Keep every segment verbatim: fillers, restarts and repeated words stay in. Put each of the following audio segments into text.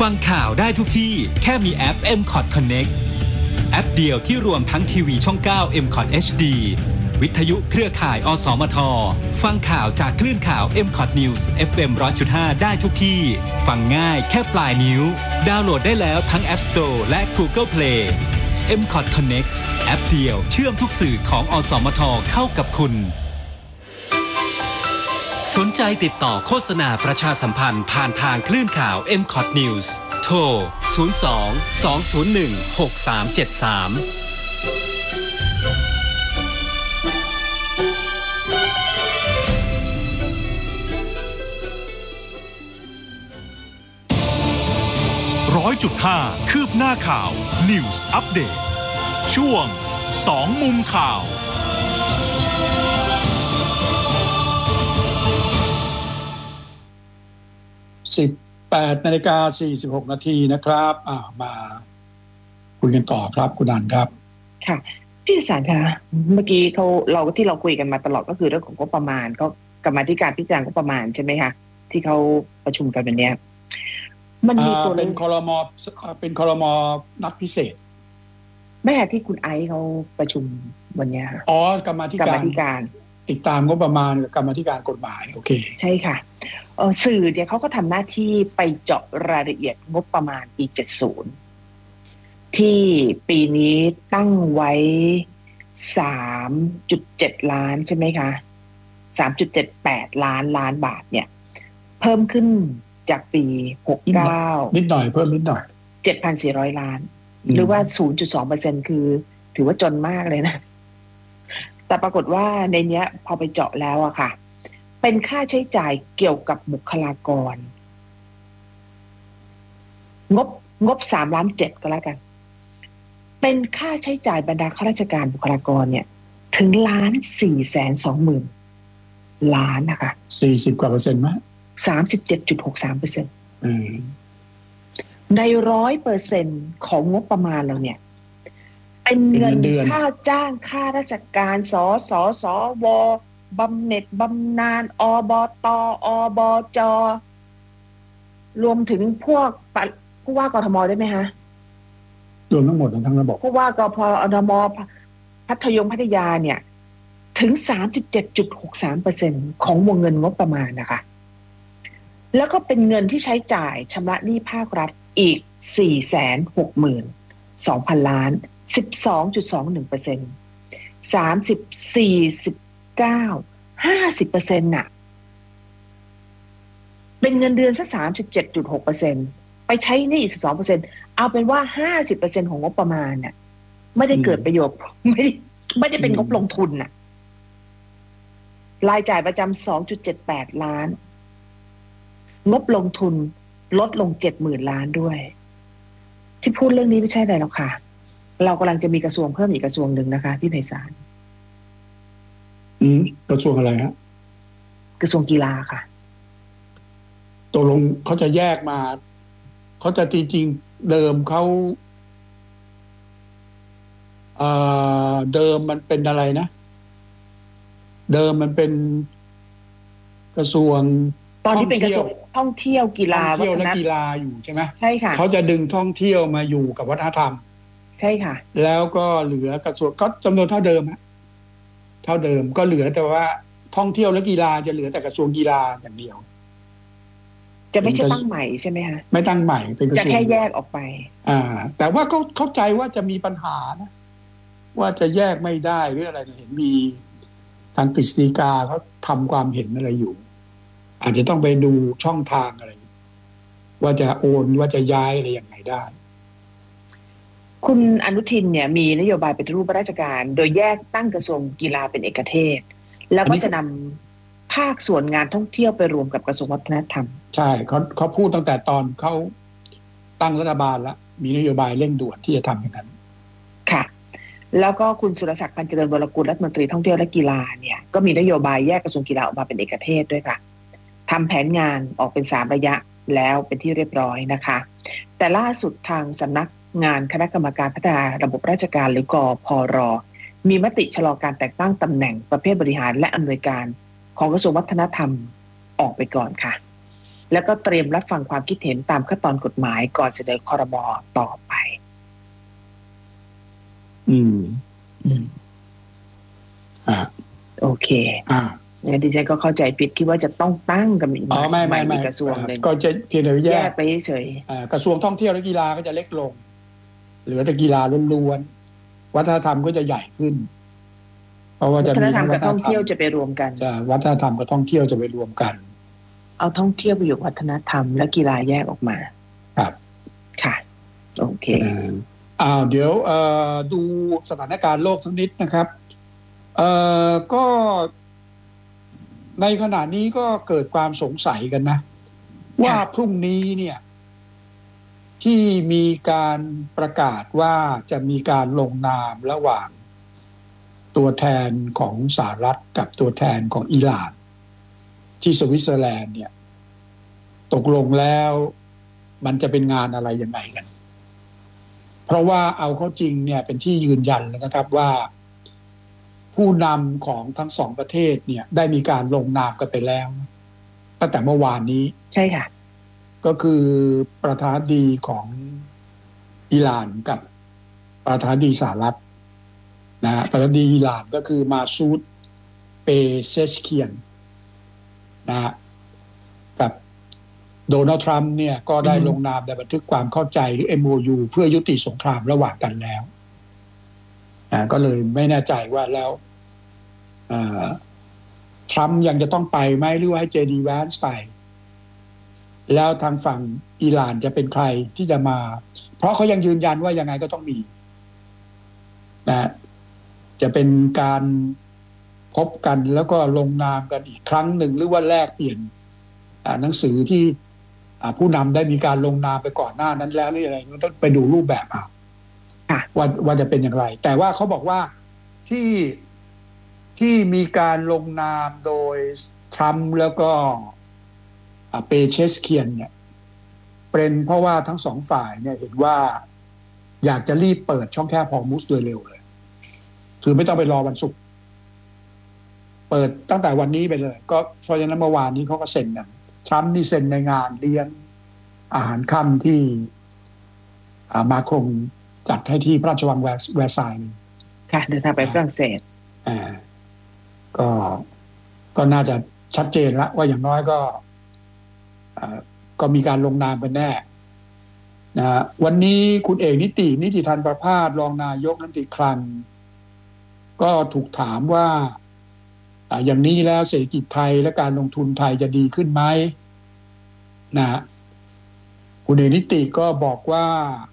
ฟังข่าวได้ทุกที่แค่มีแอป เอ็ม คอท Connect แอปเดียวที่รวมทั้งทีวีช่อง เก้า เอ็ม คอท เอช ดี วิทยุเครือข่ายอสมทฟังข่าวจากคลื่นข่าว เอ็ม คอท News เอฟ เอ็ม หนึ่งร้อยจุดห้า ได้ทุกที่ฟังง่ายแค่ปลายนิ้วดาวน์โหลดได้แล้วทั้ง App Store และ Google Play เอ็ม คอท Connect แอปเดียวเชื่อมทุกสื่อของอสมทเข้ากับคุณสนใจติดต่อโฆษณาประชาสัมพันธ์ผ่านทางคลื่นข่าว เอ็ม คอท News โทร ศูนย์ สอง สอง ศูนย์ หนึ่ง หก สาม เจ็ด สามร้อยจุดห้า คืบหน้าข่าว News Update ช่วงสองมุมข่าวสิบแปดนาฬิกาสี่สิบหกนาทีนะครับอ่ามาคุยกันต่อครับคุณอันครับค่ะพี่สารคะเมื่อกี้เขาเราที่เราคุยกันมาตลอดก็คือเรื่องของงบประมาณก็กรรมาธิการพิจารณางบประมาณใช่ไหมคะที่เขาประชุมกันวันนี้มันมีตัวเป็นครม.เป็นครม.นัดพิเศษไม่ค่ะที่คุณไอซ์เขาประชุมวันนี้ค่ะอ๋อกรรมาธิการติดตามงบประมาณกับกรรมาธิการกฎหมายโอเคใช่ค่ะเออสื่อเนี่ยเขาก็ทำหน้าที่ไปเจาะรายละเอียดงบประมาณปีเจ็ดสิบที่ปีนี้ตั้งไว้ สามจุดเจ็ด ล้านใช่ไหมคะ สามจุดเจ็ดแปด ล้านล้านบาทเนี่ยเพิ่มขึ้นจากปีหกสิบเก้านิดหน่อยเพิ่มนิดหน่อยเจ็ดพันสี่ร้อย ล้านหรือว่า ศูนย์จุดสองเปอร์เซ็นต์ คือถือว่าจนมากเลยนะแต่ปรากฏว่าในเนี้ยพอไปเจาะแล้วอะค่ะเป็นค่าใช้จ่ายเกี่ยวกับบุคลากรงบงบสามล้านเจ็ดก็แล้วกันเป็นค่าใช้จ่ายบรรดาข้าราชการบุคลากรเนี่ยถึงล้านสี่แสนสองหมื่นล้านนะคะสี่สิบกว่าเปอร์เซ็นต์มั้ยสามสิบเจ็ดจุดหกสามเปอร์เซ็นต์อืมในร้อยเปอร์เซ็นต์ของงบประมาณเราเนี่ยเป็นเงินค่าจ้างค่าราชการสสสวบำเหน็จบำนาญอบตอบจรวมถึงพวกผู้ว่ากทมได้ไหมคะรวมทั้งหมดทั้งระบบผู้ว่ากพอนมพัทยงพัทยาเนี่ยถึง สามสิบเจ็ดจุดหกสามเปอร์เซ็นต์ ของวงเงินงบประมาณนะคะแล้วก็เป็นเงินที่ใช้จ่ายชำระหนี้ภาครัฐอีก สี่แสนหกหมื่นสองพัน ล้าน สิบสองจุดสองหนึ่งเปอร์เซ็นต์ สามสิบ สี่สิบเก้า ห้าสิบเปอร์เซ็นต์ น่ะเป็นเงินเดือนสัก สามสิบเจ็ดจุดหกเปอร์เซ็นต์ ไปใช้หนี้อีก สิบสองเปอร์เซ็นต์ เอาเป็นว่า ห้าสิบเปอร์เซ็นต์ ของงบประมาณน่ะไม่ได้เกิดประโยชน์ไม่ได้ไม่ได้เป็นงบลงทุนน่ะรายจ่ายประจำ สองจุดเจ็ดแปด ล้านงบลงทุนลดลง เจ็ดหมื่น ล้านด้วยที่พูดเรื่องนี้ไม่ใช่อะไรหรอกค่ะเรากำลังจะมีกระทรวงเพิ่มอีกกระทรวงหนึ่งนะคะพี่ไพศาลอืมกระทรวงอะไรฮะกระทรวงกีฬาค่ะตกลงเขาจะแยกมาเขาจะจริงๆเดิมเขาเอ่อเดิมมันเป็นอะไรนะเดิมมันเป็นกระทรวงตอนนี้เป็นกระทรวงท่องเที่ยวกีฬาท่องเที่ยวและกีฬาอยู่ใช่ไหมใช่ค่ะเขาจะดึงท่องเที่ยวมาอยู่กับวัฒนธรรมใช่ค่ะแล้วก็เหลือกระทรวงก็จำนวนเท่าเดิมฮะเท่าเดิมก็เหลือแต่ว่าท่องเที่ยวและกีฬาจะเหลือแต่กระทรวงกีฬาอย่างเดียวจะไม่ใช่ตั้งใหม่ใช่ไหมคะไม่ตั้งใหม่เป็นกระทรวงจะแค่แยกออกไปอ่าแต่ว่าเขาเข้าใจว่าจะมีปัญหานะว่าจะแยกไม่ได้หรืออะไรเห็นมีทางกฤษฎีกาเขาทำความเห็นอะไรอยู่อาจจะต้องไปดูช่องทางอะไรว่าจะโอนว่าจะย้ายอะไรอย่างไรได้คุณอนุทินเนี่ยมีนโยบายปฏิรูปราชการโดยแยกตั้งกระทรวงกีฬาเป็นเอกเทศแล้วก็จะนำภาคส่วนงานท่องเที่ยวไปรวมกับกระทรวงวัฒนธรรมใช่เขาเขาพูดตั้งแต่ตอนเขาตั้งรัฐบาลแล้วมีนโยบายเร่งด่วนที่จะทำอย่างนั้นค่ะแล้วก็คุณสุรศักดิ์พันธ์เจริญวรกุลรัฐมนตรีท่องเที่ยวและกีฬาเนี่ยก็มีนโยบายแยกกระทรวงกีฬาออกมาเป็นเอกเทศด้วยค่ะทำแผนงานออกเป็นสามระยะแล้วเป็นที่เรียบร้อยนะคะแต่ล่าสุดทางสำนักงานคณะกรรมการพัฒนาระบบราชการหรือกพร.มีมติชะลอการแต่งตั้งตำแหน่งประเภทบริหารและอำนวยการของกระทรวงวัฒนธรรมออกไปก่อนค่ะแล้วก็เตรียมรับฟังความคิดเห็นตามขั้นตอนกฎหมายก่อนเสนอครม.ต่อไปอืมอืมอ่าโอเคอ่าเนี่ยดิฉันก็เข้าใจผิดคิดว่าจะต้องตั้งกันอีกอ๋อไม่ไม่ไม่กระทรวงหนึ่งก็จะเพียงแต่แยกไปเฉยกระทรวงท่องเที่ยวและกีฬาก็จะเล็กลงเหลือแต่กีฬาล้วนๆวัฒนธรรมก็จะใหญ่ขึ้นเพราะว่าจะมีวัฒนธรรมกับท่องเที่ยวจะไปรวมกันจะวัฒนธรรมกับท่องเที่ยวจะไปรวมกันเอาท่องเที่ยวไปอยู่วัฒนธรรมและกีฬาแยกออกมาครับค่ะโอเคอ้าวเดี๋ยวดูสถานการณ์โลกสักนิดนะครับเอ่อก็ในขณะนี้ก็เกิดความสงสัยกันนะว่าพรุ่งนี้เนี่ยที่มีการประกาศว่าจะมีการลงนามระหว่างตัวแทนของสหรัฐกับตัวแทนของอิหร่านที่สวิตเซอร์แลนด์เนี่ยตกลงแล้วมันจะเป็นงานอะไรยังไงกันเพราะว่าเอาเข้าจริงเนี่ยเป็นที่ยืนยันแล้วนะครับว่าผู้นำของทั้งสองประเทศเนี่ยได้มีการลงนามกันไปแล้วตั้งแต่เมื่อวานนี้ใช่ค่ะก็คือประธานาธิบดีของอิหร่านกับประธานาธิบดีสหรัฐนะประธานาธิบดีอิหร่านก็คือมาซูดเปเซชเคียนนะกับโดนัลด์ทรัมป์เนี่ยก็ได้ลงนามในบันทึกความเข้าใจหรือ เอ็ม โอ ยู เพื่อยุติสงครามระหว่างกันแล้วนะก็เลยไม่แน่ใจว่าแล้วทรัมป์ยังจะต้องไปไหมหรือว่าให้เจดีแวนซ์ไปแล้วทางฝั่งอิหร่านจะเป็นใครที่จะมาเพราะเขายังยืนยันว่ายังไงก็ต้องมีนะจะเป็นการพบกันแล้วก็ลงนามกันอีกครั้งหนึ่งหรือว่าแลกเปลี่ยนหนังสือที่ผู้นำได้มีการลงนามไปก่อนหน้านั้นแล้วนี่อะไรต้องไปดูรูปแบบเอาว่าว่าจะเป็นอย่างไรแต่ว่าเขาบอกว่าที่ที่มีการลงนามโดยทรัมป์แล้วก็เปเชสเคียนเนี่ยเป็นเพราะว่าทั้งสองฝ่ายเนี่ยเห็นว่าอยากจะรีบเปิดช่องแคบฮอร์มุซโดยเร็วเลยคือไม่ต้องไปรอวันศุกร์เปิดตั้งแต่วันนี้ไปเลยก็เพราะฉะนั้นเมื่อวานนี้เขาก็เซ็นกันทรัมป์นี่เซ็นในงานเลี้ยงอาหารค่ำที่มาครงจัดให้ที่พระราชวังแวร์ซายน์ค่ะเดินทางไปฝรั่งเศสอ่าก็ก็น่าจะชัดเจนแล้วว่าอย่างน้อยก็ก็มีการลงนามกันแน่นะวันนี้คุณเอกนิตินิติธันประภาสรองนายกรัฐมนตรีคลังก็ถูกถามว่าอย่างนี้แล้วเศรษฐกิจไทยและการลงทุนไทยจะดีขึ้นไหมนะคุณเอกนิติก็บอกว่า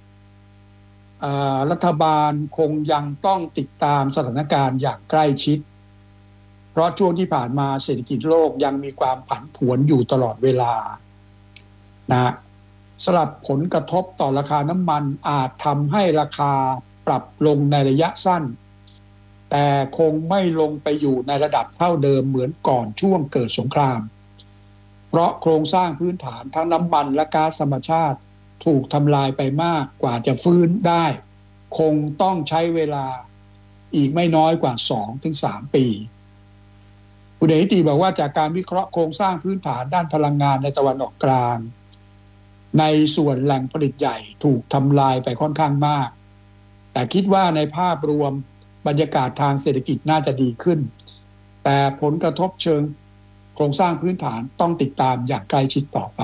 รัฐบาลคงยังต้องติดตามสถานการณ์อย่างใกล้ชิดเพราะช่วงที่ผ่านมาเศรษฐกิจโลกยังมีความผันผวนอยู่ตลอดเวลานะสำหรับผลกระทบต่อราคาน้ำมันอาจทำให้ราคาปรับลงในระยะสั้นแต่คงไม่ลงไปอยู่ในระดับเท่าเดิมเหมือนก่อนช่วงเกิดสงครามเพราะโครงสร้างพื้นฐานทั้งน้ำมันและก๊าซธรรมชาติถูกทำลายไปมากกว่าจะฟื้นได้คงต้องใช้เวลาอีกไม่น้อยกว่า สองถึงสาม ปีคุณเอกนิติบอกว่าจากการวิเคราะห์โครงสร้างพื้นฐานด้านพลังงานในตะวันออกกลางในส่วนแหล่งผลิตใหญ่ถูกทำลายไปค่อนข้างมากแต่คิดว่าในภาพรวมบรรยากาศทางเศรษฐกิจน่าจะดีขึ้นแต่ผลกระทบเชิงโครงสร้างพื้นฐานต้องติดตามอย่างใกล้ชิดต่อไป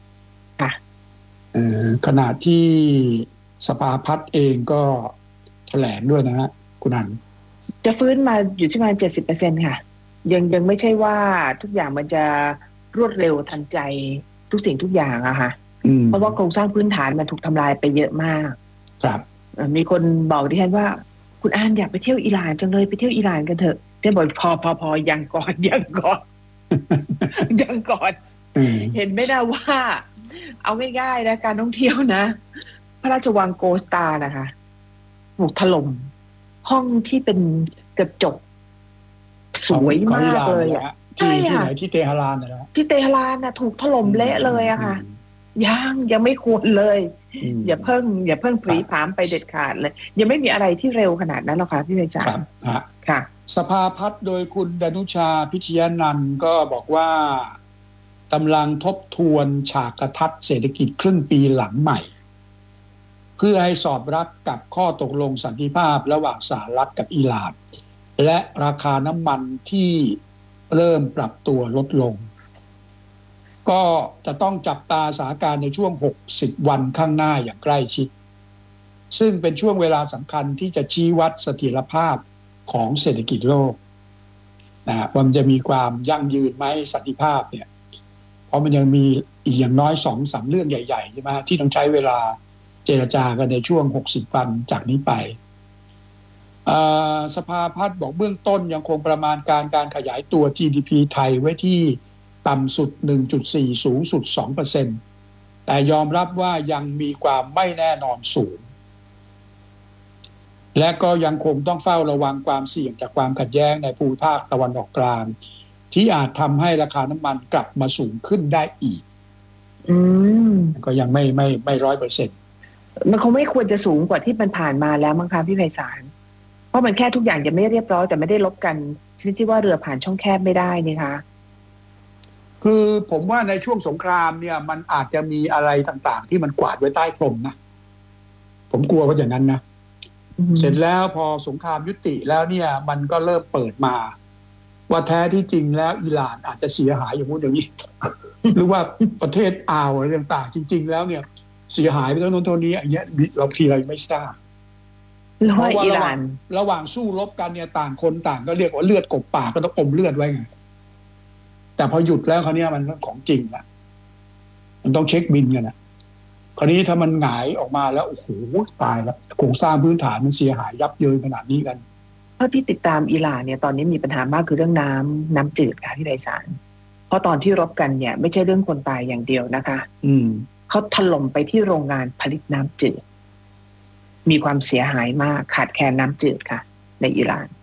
ขณะที่สภาพัฒน์เองก็แถลงด้วยนะฮะคุณอันจะฟื้นมาอยู่ที่ประมาณ เจ็ดสิบเปอร์เซ็นต์ ค่ะยังยังไม่ใช่ว่าทุกอย่างมันจะรวดเร็วทันใจทุกสิ่งทุกอย่างอะค่ะเพราะว่าโครงสร้างพื้นฐานมันถูกทำลายไปเยอะมากครับมีคนบอกดิฉันว่าคุณอันอยากไปเที่ยวอิหร่านจังเลยไปเที่ยวอิหร่านกันเถอะดิฉันบอกพอพอพอยังก่อนยังก่อนยังก่อนเห็นไม่ได้ว่าเอาง่ายๆนะการท่องเที่ยวนะพระราชวังโกสตานะคะถูกถล่มห้องที่เป็นกระจกสวยมากเลยอ่ะที่ที่ไหนที่เตหะรานนะที่เตหะรานน่ะถูกถล่มเละเลยอะค่ะยังยังไม่ควรเลยอย่าเพิ่งอย่าเพิ่งปรีผามไปเด็ดขาดเลยยังไม่มีอะไรที่เร็วขนาดนั้นหรอกค่ะพี่เมย์จ๋าค่ะสภาพัฒน์โดยคุณดนุชาพิชยานันท์ก็บอกว่ากำลังทบทวนฉากกระทัดเศรษฐกิจครึ่งปีหลังใหม่เพื่อให้สอดรับกับข้อตกลงสันติภาพระหว่างสหรัฐกับอิหร่านและราคาน้ำมันที่เริ่มปรับตัวลดลงก็จะต้องจับตาสถานการณ์ในช่วงหกสิบวันข้างหน้าอย่างใกล้ชิดซึ่งเป็นช่วงเวลาสำคัญที่จะชี้วัดเสถียรภาพของเศรษฐกิจโลกนะว่ามันจะมีความยั่งยืนไหมสันติภาพเนี่ยเพราะมันยังมีอีกอย่างน้อย สองถึงสาม เรื่องใหญ่ๆใช่ไหมที่ต้องใช้เวลาเจรจากันในช่วงหกสิบวันจากนี้ไปสภาพัฒน์บอกเบื้องต้นยังคงประมาณการการขยายตัว จี ดี พี ไทยไว้ที่ต่ำสุด หนึ่งจุดสี่ สูงสุด สองเปอร์เซ็นต์ แต่ยอมรับว่ายังมีความไม่แน่นอนสูงและก็ยังคงต้องเฝ้าระวังความเสี่ยงจากความขัดแย้งในภูมิภาคตะวันออกกลางที่อาจทำให้ราคาน้ำมันกลับมาสูงขึ้นได้อีกอืมก็ยังไม่ไม่ไม่ร้อยเปอร์เซ็นต์มันคงไม่ควรจะสูงกว่าที่มันผ่านมาแล้วมั้งคะพี่ไพศาลเพราะมันแค่ทุกอย่างจะไม่เรียบร้อยแต่ไม่ได้ลบกันชนิดที่ว่าเรือผ่านช่องแคบไม่ได้นี่คะคือผมว่าในช่วงสงครามเนี่ยมันอาจจะมีอะไรต่างๆที่มันกวาดไว้ใต้พรมนะผมกลัวว่าอย่างนั้นนะเสร็จแล้วพอสงครามยุติแล้วเนี่ยมันก็เริ่มเปิดมาว่าแท้ที่จริงแล้วอิหร่านอาจจะเสียหายอย่างนู้นอย่างนี้ หรือว่าประเทศอ่าวอะไรต่างๆจริงๆแล้วเนี่ยเสียหายไปทั้งโน้นเท่านี้อย่างเงี้ยเราทีไรไม่ทราบเพราะว่าระหว่างระหว่างสู้รบกันเนี่ยต่างคนต่างก็เรียกว่าเลือดกบปากก็ต้องอมเลือดไว้ไงแต่พอหยุดแล้วคราวนี้มันเรื่องของจริงนะมันต้องเช็คบินกันนะคราวนี้ถ้ามันหงายออกมาแล้วโอ้โหตายแล้วโครงสร้างพื้นฐานมันเสียหายยับเยินขนาดนี้กันเท่าที่ติดตามอิหร่านเนี่ยตอนนี้มีปัญหามากคือเรื่องน้ำน้ำจืดค่ะที่ไพศาลเพราะตอนที่รบกันเนี่ยไม่ใช่เรื่องคนตายอย่างเดียวนะคะอืมเขาถล่มไปที่โรงงานผลิตน้ำจืดมีความเสียหายมากขาดแคลนน้ำจืดค่ะในอิหร่าน